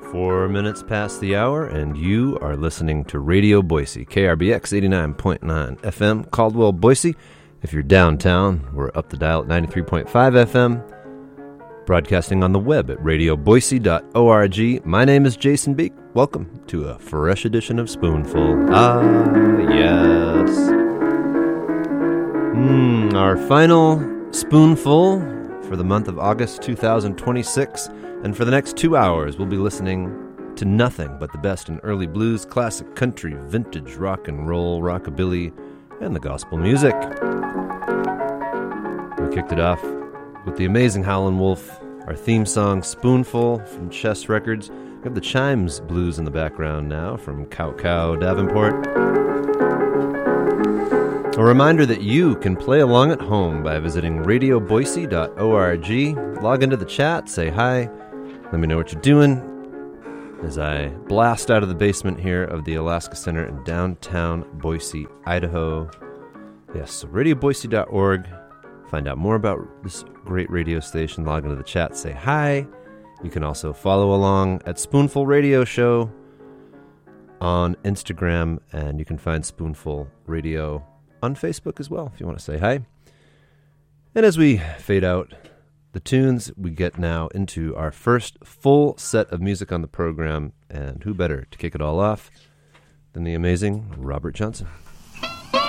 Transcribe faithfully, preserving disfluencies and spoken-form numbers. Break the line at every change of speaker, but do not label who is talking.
Four minutes past the hour, and you are listening to Radio Boise, K R B X eighty-nine point nine F M, Caldwell, Boise. If you're downtown, we're up the dial at ninety-three point five F M, broadcasting on the web at radio boise dot org. My name is Jason Beek. Welcome to a fresh edition of Spoonful. Ah, yes. Mm, our final Spoonful for the month of August two thousand twenty-six. And for the next two hours, we'll be listening to nothing but the best in early blues, classic country, vintage rock and roll, rockabilly, and the gospel music. We kicked it off with the amazing Howlin' Wolf, our theme song, Spoonful, from Chess Records. We have the Chimes Blues in the background now from Cow Cow Davenport. A reminder that you can play along at home by visiting radio boise dot org. Log into the chat, say hi. Let me know what you're doing as I blast out of the basement here of the Alaska Center in downtown Boise, Idaho. Yes, so radio boise dot org. Find out more about this great radio station. Log into the chat, say hi. You can also follow along at Spoonful Radio Show on Instagram, and you can find Spoonful Radio on Facebook as well if you want to say hi. And as we fade out the tunes, we get now into our first full set of music on the program, and who better to kick it all off than the amazing Robert Johnson.